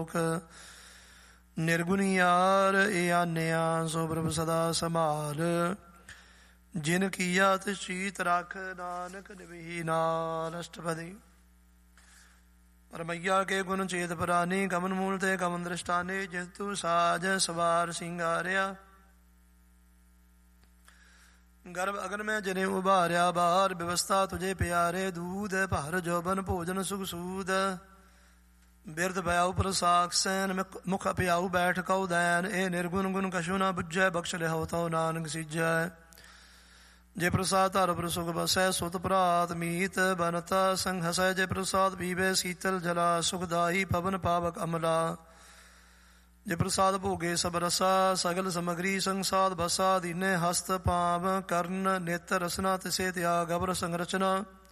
ਸੰਤੋਖ। ਨਿਰਗੁਣੀਆਰ ਏ ਆਨਿਆ ਸੋ ਪ੍ਰਭ ਸਦਾ ਸੰਭਾਲ। ਜਿਨ ਕੀਆ ਤਿਸ ਚੀਤ ਰੱਖ ਨਾਨਕ ਨਿਭੀ ਨਾਲ। ਅਸ਼ਟਪਦੀ। ਰਮਈਆ ਕੇ ਗੁਣ ਚੇਤ ਪੁਰਾਨੀ ਕਮਨ ਮੂਲ ਤੇ ਕਮਨ ਦ੍ਰਿਸ਼ਟਾਨੀ। ਜਿਸ ਤੂ ਸਾਜ ਸਵਾਰ ਸਿੰਗਾਰਿਆ ਗਰਭ ਅਗਨ ਮੈਂ ਜਨੇ ਉਭਾਰਿਆ। ਬਾਹਰ ਵਿਵਸਥਾ ਤੁਝੇ ਪਿਆਰੇ ਦੂਧ ਭਰ ਜੋਬਨ ਭੋਜਨ ਸੁਖ ਸੂਦ। ਬਿਰਧ ਭਇਆਉ ਪ੍ਰਸਾਖ ਸੈਨ ਮੁਖ ਅਪਿਆਉ ਬੈਠ ਕਉ ਦੈਨ। ਇਹ ਨਿਰਗੁਣ ਗੁਣ ਕਛੂ ਨਾ ਬੁੱਝੈ ਬਖਸ਼ ਲਿਆਉ ਤਉ ਨਾਨਕ ਸੀਜੈ। ਜੇ ਪ੍ਰਸਾਦ ਧਰ ਪਰ ਸੁਖ ਬਸੈ ਸੁਤ ਭਰਾਤ ਮੀਤ ਬਨਤਾ ਸੰਘਸੈ। ਜੇ ਪ੍ਰਸਾਦ ਪੀਵੇ ਸੀਤਲ ਜਲਾ ਸੁਖਦਾਈ ਪਵਨ ਪਾਵਕ ਅਮਲਾ। ਜੇ ਪ੍ਰਸਾਦ ਭੋਗੇ ਸਭ ਰਸਾ ਸਗਲ ਸਮਗਰੀ ਸੰਸਾਦ ਬਸਾ। ਦੀਨੇ ਹਸਤ ਪਾਵ ਕਰਨ ਨੇਤਰ ਰਸਨਾ ਤਿਸੇ ਤਿਆਗ ਅਵਰ ਸੰਰਚਨਾ।